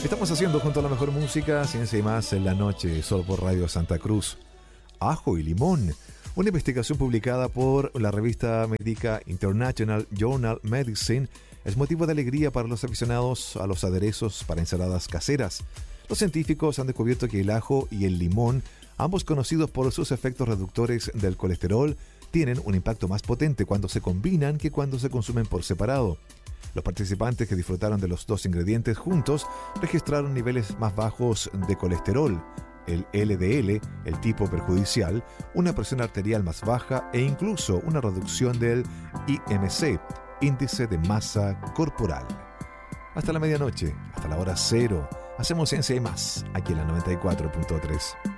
Estamos haciendo junto a la mejor música, ciencia y más en la noche, solo por Radio Santa Cruz. Ajo y limón. Una investigación publicada por la revista médica International Journal Medicine es motivo de alegría para los aficionados a los aderezos para ensaladas caseras. Los científicos han descubierto que el ajo y el limón, ambos conocidos por sus efectos reductores del colesterol, tienen un impacto más potente cuando se combinan que cuando se consumen por separado. Los participantes que disfrutaron de los dos ingredientes juntos registraron niveles más bajos de colesterol, el LDL, el tipo perjudicial, una presión arterial más baja e incluso una reducción del IMC, índice de masa corporal. Hasta la medianoche, hasta la hora cero, hacemos ciencia y más, aquí en la 94.3.